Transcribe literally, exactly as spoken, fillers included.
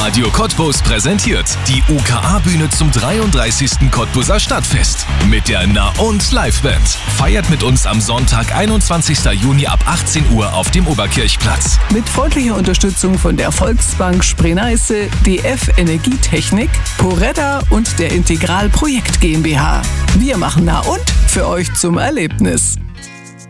Radio Cottbus präsentiert die U K A-Bühne zum dreiunddreißigsten Cottbuser Stadtfest mit der Na und Liveband. Feiert mit uns am Sonntag, einundzwanzigsten Juni ab achtzehn Uhr auf dem Oberkirchplatz. Mit freundlicher Unterstützung von der Volksbank Spree-Neiße, D F Energietechnik, Poretta und der Integral Projekt GmbH. Wir machen Na und für euch zum Erlebnis.